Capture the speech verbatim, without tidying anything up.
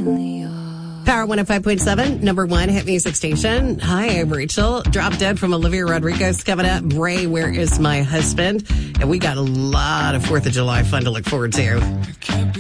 Power one oh five point seven, number one hit music station. Hi, I'm Rachel. Drop Dead from Olivia Rodrigo's coming up. Ray, Where Is My Husband? And we got a lot of fourth of July fun to look forward to.